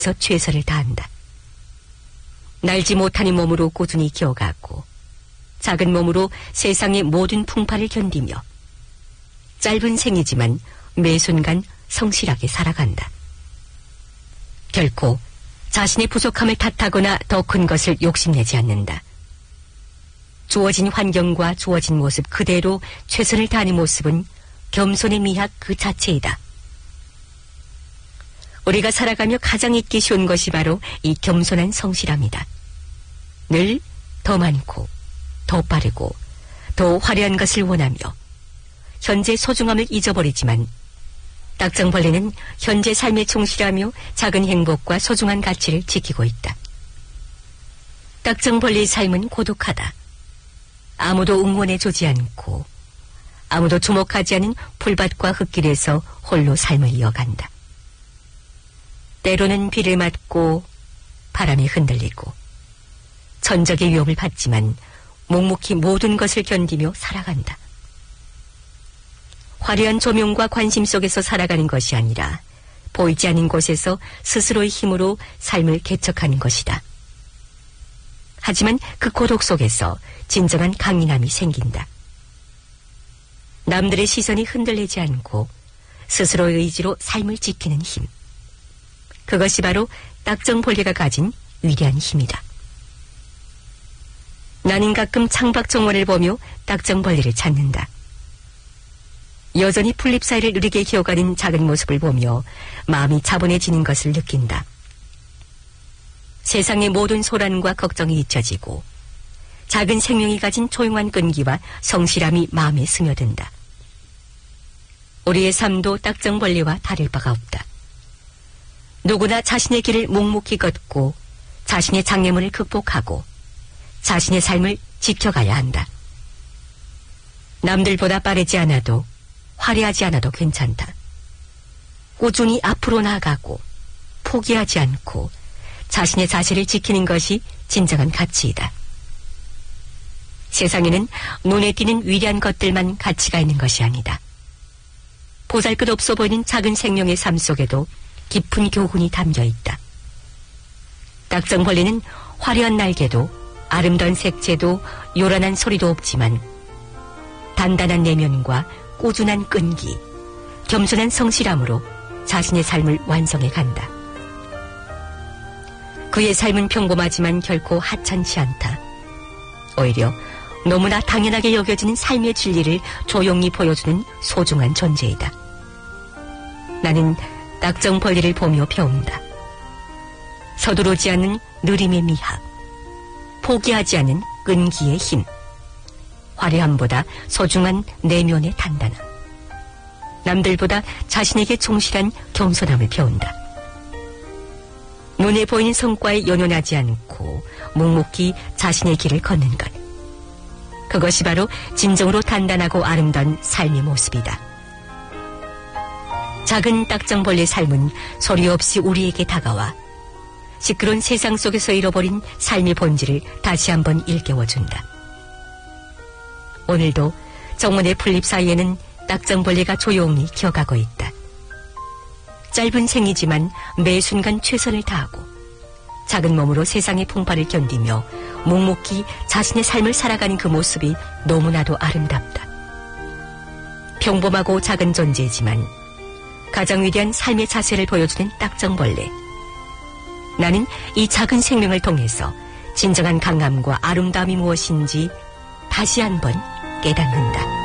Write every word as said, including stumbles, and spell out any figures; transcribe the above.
최선을 다한다. 날지 못하는 몸으로 꾸준히 기어가고 작은 몸으로 세상의 모든 풍파를 견디며 짧은 생이지만 매 순간 성실하게 살아간다. 결코 자신의 부족함을 탓하거나 더 큰 것을 욕심내지 않는다. 주어진 환경과 주어진 모습 그대로 최선을 다하는 모습은 겸손의 미학 그 자체이다. 우리가 살아가며 가장 잊기 쉬운 것이 바로 이 겸손한 성실함이다. 늘 더 많고 더 빠르고 더 화려한 것을 원하며 현재 소중함을 잊어버리지만 딱정벌레는 현재 삶에 충실하며 작은 행복과 소중한 가치를 지키고 있다. 딱정벌레의 삶은 고독하다. 아무도 응원해주지 않고 아무도 주목하지 않은 풀밭과 흙길에서 홀로 삶을 이어간다. 때로는 비를 맞고 바람에 흔들리고 천적의 위협을 받지만 묵묵히 모든 것을 견디며 살아간다. 화려한 조명과 관심 속에서 살아가는 것이 아니라 보이지 않는 곳에서 스스로의 힘으로 삶을 개척하는 것이다. 하지만 그 고독 속에서 진정한 강인함이 생긴다. 남들의 시선이 흔들리지 않고 스스로의 의지로 삶을 지키는 힘. 그것이 바로 딱정벌레가 가진 위대한 힘이다. 나는 가끔 창밖정원을 보며 딱정벌레를 찾는다. 여전히 풀잎 사이를 느리게 기어가는 작은 모습을 보며 마음이 차분해지는 것을 느낀다. 세상의 모든 소란과 걱정이 잊혀지고 작은 생명이 가진 조용한 끈기와 성실함이 마음에 스며든다. 우리의 삶도 딱정벌레와 다를 바가 없다. 누구나 자신의 길을 묵묵히 걷고 자신의 장애물을 극복하고 자신의 삶을 지켜가야 한다. 남들보다 빠르지 않아도 화려하지 않아도 괜찮다. 꾸준히 앞으로 나아가고 포기하지 않고 자신의 자세를 지키는 것이 진정한 가치이다. 세상에는 눈에 띄는 위대한 것들만 가치가 있는 것이 아니다. 보잘것없어 보이는 작은 생명의 삶 속에도 깊은 교훈이 담겨 있다. 딱정벌레는 화려한 날개도 아름다운 색채도 요란한 소리도 없지만 단단한 내면과 꾸준한 끈기, 겸손한 성실함으로 자신의 삶을 완성해 간다. 그의 삶은 평범하지만 결코 하찮지 않다. 오히려 너무나 당연하게 여겨지는 삶의 진리를 조용히 보여주는 소중한 존재이다. 나는 딱정벌레를 보며 배운다. 서두르지 않는 느림의 미학, 포기하지 않은 끈기의 힘, 화려함보다 소중한 내면의 단단함, 남들보다 자신에게 충실한 겸손함을 배운다. 눈에 보이는 성과에 연연하지 않고 묵묵히 자신의 길을 걷는 것, 그것이 바로 진정으로 단단하고 아름다운 삶의 모습이다. 작은 딱정벌레의 삶은 소리 없이 우리에게 다가와 시끄러운 세상 속에서 잃어버린 삶의 본질을 다시 한번 일깨워준다. 오늘도 정원의 풀잎 사이에는 딱정벌레가 조용히 기어가고 있다. 짧은 생이지만 매 순간 최선을 다하고 작은 몸으로 세상의 풍파를 견디며 묵묵히 자신의 삶을 살아가는 그 모습이 너무나도 아름답다. 평범하고 작은 존재지만 가장 위대한 삶의 자세를 보여주는 딱정벌레. 나는 이 작은 생명을 통해서 진정한 강함과 아름다움이 무엇인지 다시 한번 깨닫는다.